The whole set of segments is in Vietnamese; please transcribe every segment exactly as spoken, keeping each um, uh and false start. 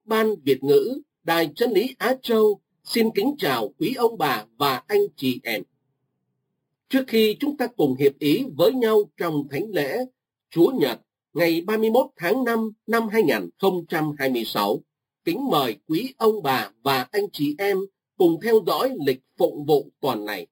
Ban Việt ngữ, Đài Chân lý Á Châu xin kính chào quý ông bà và anh chị em. Trước khi chúng ta cùng hiệp ý với nhau trong thánh lễ Chúa Nhật ngày ba mươi mốt tháng năm năm hai nghìn không trăm hai mươi sáu, kính mời quý ông bà và anh chị em cùng theo dõi lịch phụng vụ tuần này.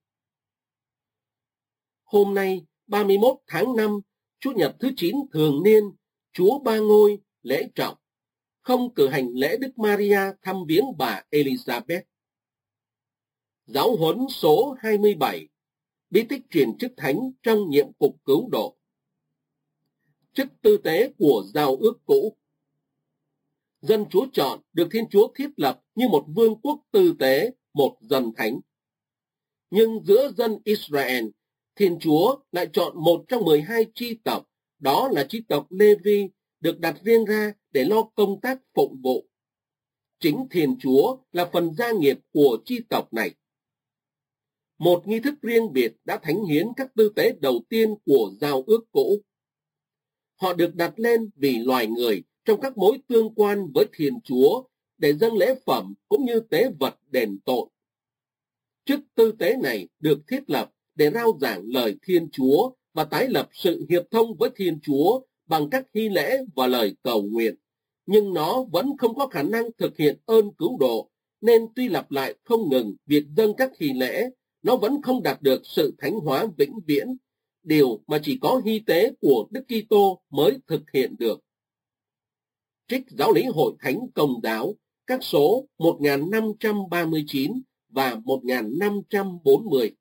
Hôm nay, ba mươi mốt tháng năm, Chủ nhật thứ chín thường niên, Chúa Ba Ngôi, lễ trọng, không cử hành lễ Đức Maria thăm viếng bà Elizabeth. Giáo huấn số hai mươi bảy, bí tích truyền chức thánh trong nhiệm cục cứu độ. Chức tư tế của giao ước cũ. Dân Chúa chọn được Thiên Chúa thiết lập như một vương quốc tư tế, một dân thánh. Nhưng giữa dân Israel, Thiên Chúa lại chọn một trong mười hai chi tộc, đó là chi tộc Lê-vi, được đặt riêng ra để lo công tác phụng vụ. Chính Thiên Chúa là phần gia nghiệp của chi tộc này. Một nghi thức riêng biệt đã thánh hiến các tư tế đầu tiên của giao ước cũ. Họ được đặt lên vì loài người trong các mối tương quan với Thiên Chúa để dâng lễ phẩm cũng như tế vật đền tội. Chức tư tế này được thiết lập để rao giảng lời Thiên Chúa và tái lập sự hiệp thông với Thiên Chúa bằng các hy lễ và lời cầu nguyện. Nhưng nó vẫn không có khả năng thực hiện ơn cứu độ, nên tuy lặp lại không ngừng việc dâng các hy lễ, nó vẫn không đạt được sự thánh hóa vĩnh viễn, điều mà chỉ có hy tế của Đức Kitô mới thực hiện được. Trích Giáo lý Hội Thánh Công giáo, các số một nghìn năm trăm ba mươi chín và một nghìn năm trăm bốn mươi.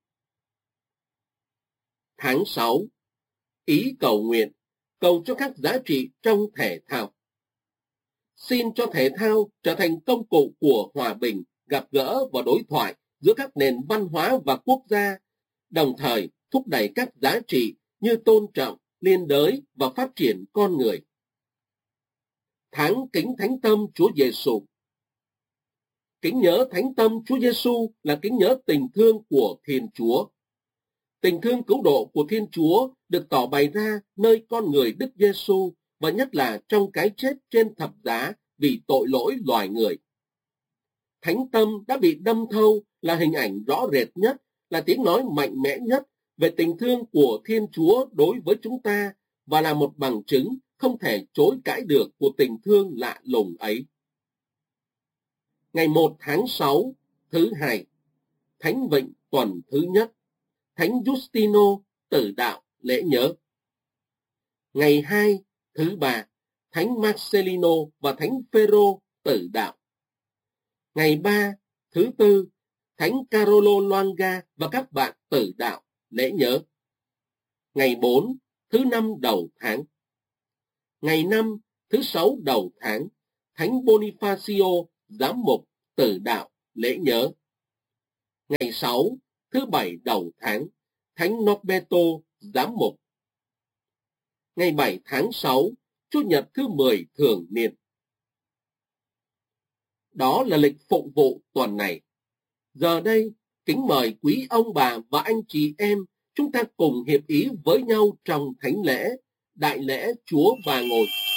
Tháng sáu. Ý cầu nguyện, cầu cho các giá trị trong thể thao. Xin cho thể thao trở thành công cụ của hòa bình, gặp gỡ và đối thoại giữa các nền văn hóa và quốc gia, đồng thời thúc đẩy các giá trị như tôn trọng, liên đới và phát triển con người. Tháng kính thánh tâm Chúa Giêsu. Kính nhớ thánh tâm Chúa Giêsu là kính nhớ tình thương của Thiên Chúa. Tình thương cứu độ của Thiên Chúa được tỏ bày ra nơi con người Đức Giêsu và nhất là trong cái chết trên thập giá vì tội lỗi loài người. Thánh tâm đã bị đâm thâu là hình ảnh rõ rệt nhất, là tiếng nói mạnh mẽ nhất về tình thương của Thiên Chúa đối với chúng ta và là một bằng chứng không thể chối cãi được của tình thương lạ lùng ấy. Ngày một tháng sáu, thứ hai, Thánh Vịnh tuần thứ nhất, Thánh Giustino tử đạo lễ nhớ. Ngày hai, thứ ba, Thánh Marcelino và Thánh Phêrô tử đạo. Ngày ba, thứ tư, Thánh Carolo Loanga và các bạn tử đạo lễ nhớ. Ngày bốn, thứ năm đầu tháng. Ngày năm, thứ sáu đầu tháng, Thánh Bonifacio giám mục tử đạo lễ nhớ. Ngày sáu, thứ bảy đầu tháng, Thánh Norberto giám mục. Ngày bảy tháng sáu, Chủ nhật thứ mười thường niên. Đó là lịch phụng vụ tuần này. Giờ đây, kính mời quý ông bà và anh chị em chúng ta cùng hiệp ý với nhau trong thánh lễ, đại lễ Chúa Ba Ngôi.